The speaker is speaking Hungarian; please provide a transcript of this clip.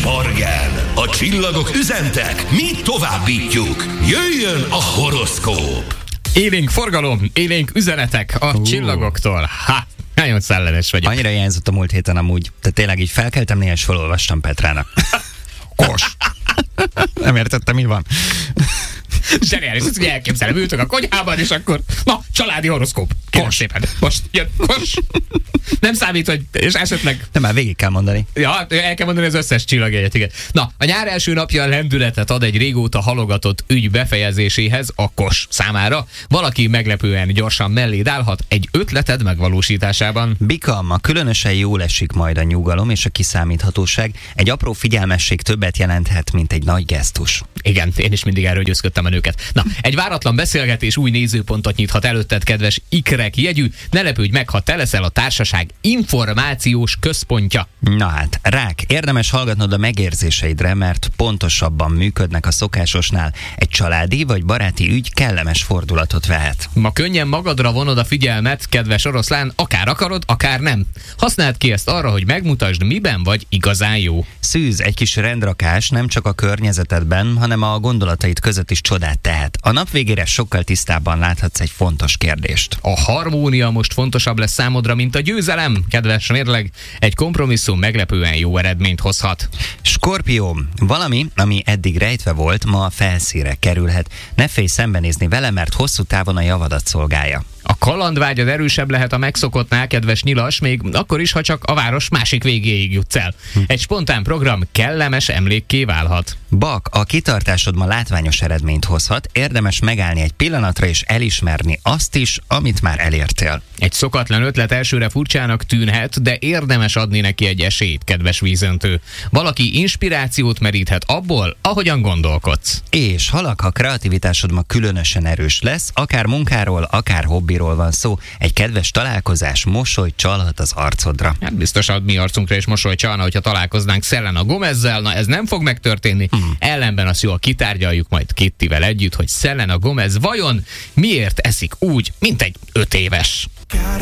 Spargel, a csillagok üzentek, mi továbbítjuk. Jöjjön a horoszkóp. Élénk forgalom, élénk üzenetek a csillagoktól. Nagyon szellemes vagyok. Annyira hiányzott a múlt héten amúgy. Tehát tényleg így felkeltem néha, és felolvastam Petrának. Kos! Nem értettem, mi van. Zseniális, ezt ugye elképzelem, ültök a konyhában, és akkor, na, családi horoszkóp. Kérem szépen, most jön, kos. Nem számít, hogy, és esetleg... Nem, már végig kell mondani. Ja, el kell mondani az összes csillagjegyet, igen. Na, a nyár első napja lendületet ad egy régóta halogatott ügy befejezéséhez a Kos számára. Valaki meglepően gyorsan melléd állhat egy ötleted megvalósításában. Bika, ma különösen jól esik majd a nyugalom és a kiszámíthatóság. Egy apró figyelmesség többet jelenthet, mint egy nagy gesztus. Igen, én is mindig erről győzködtem a nőket. Na, egy váratlan beszélgetés új nézőpontot nyithat előtted, kedves ikrek jegyű. Ne lepődj meg, ha te leszel a társaság információs központja. Na hát, rák, érdemes hallgatnod a megérzéseidre, mert pontosabban működnek a szokásosnál. Egy családi vagy baráti ügy kellemes fordulatot vehet. Ma könnyen magadra vonod a figyelmet, kedves oroszlán, akár akarod, akár nem. Használd ki ezt arra, hogy megmutasd, miben vagy igazán jó. Szűz, egy kis rendrakás nem csak a környezetedben, hanem a gondolataid között is csodát tehet. A nap végére sokkal tisztábban láthatsz egy fontos kérdést. A harmónia most fontosabb lesz számodra, mint a győzelem, kedves mérleg. Egy kompromisszum meglepően jó eredményt hozhat. Skorpió, valami, ami eddig rejtve volt, ma a felszínre kerülhet. Ne félj szembenézni vele, mert hosszú távon a javadat szolgálja. A kalandvágyad erősebb lehet a megszokottnál, kedves nyilas, még akkor is, ha csak a város másik végéig jutsz el. Egy spontán program kellemes emlékké válhat. Bak, a kitartásod ma látványos eredményt hozhat, érdemes megállni egy pillanatra és elismerni azt is, amit már elértél. Egy szokatlan ötlet elsőre furcsának tűnhet, de érdemes adni neki egy esélyt, kedves vízöntő. Valaki inspirációt meríthet abból, ahogyan gondolkodsz. És halak, ha kreativitásod ma különösen erős lesz, akár munkáról, akár hobbiról van szó, egy kedves találkozás mosoly csalhat az arcodra. Hát biztos a mi arcunkra is mosoly csalna, hogyha találkoznánk Selena Gomezzel, na ez nem fog megtörténni. Ellenben azt jól kitárgyaljuk majd Kittivel együtt, hogy Selena Gomez vajon miért eszik úgy, mint egy 5 éves.